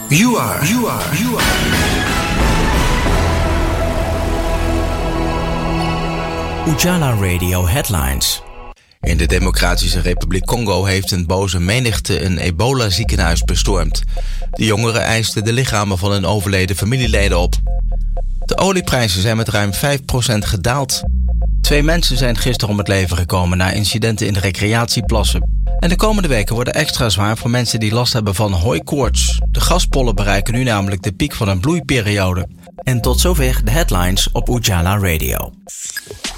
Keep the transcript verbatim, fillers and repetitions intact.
You are, you are, you are. Ujala Radio Headlines. In de Democratische Republiek Congo heeft een boze menigte een ebola-ziekenhuis bestormd. De jongeren eisten de lichamen van hun overleden familieleden op. De olieprijzen zijn met ruim vijf procent gedaald. Twee mensen zijn gisteren om het leven gekomen na incidenten in de recreatieplassen. En de komende weken worden extra zwaar voor mensen die last hebben van hooikoorts. De gaspollen bereiken nu namelijk de piek van een bloeiperiode. En tot zover de headlines op Ujala Radio.